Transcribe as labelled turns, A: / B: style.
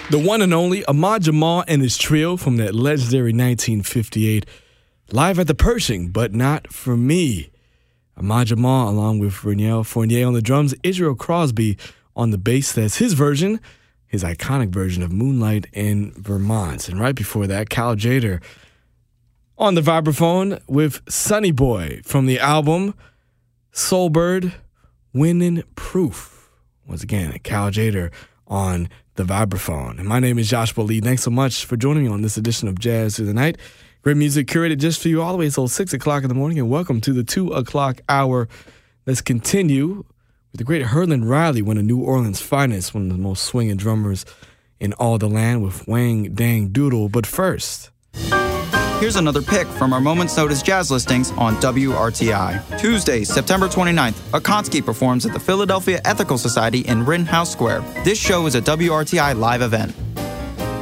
A: The one and only Ahmad Jamal and his trio from that legendary 1958, live at the Pershing, but not for me. Ahmad Jamal along with Vernell Fournier on the drums, Israel Crosby on the bass. That's his version, his iconic version of Moonlight in Vermont. And right before that, Cal Tjader on the vibraphone with Sonny Boy from the album Soulbird, Winning Proof. Once again, Cal Tjader on the vibraphone. And my name is Joshua Lee. Thanks so much for joining me on this edition of Jazz Through the Night. Great music curated just for you all the way until 6 o'clock in the morning. And welcome to the 2 o'clock hour. Let's continue with the great Herlin Riley, one of New Orleans' finest, one of the most swinging drummers in all the land, with Wang Dang Doodle. But first,
B: here's another pick from our Moment's Notice jazz listings on WRTI. Tuesday, September 29th, Akonsky performs at the Philadelphia Ethical Society in Rittenhouse Square. This show is a WRTI live event.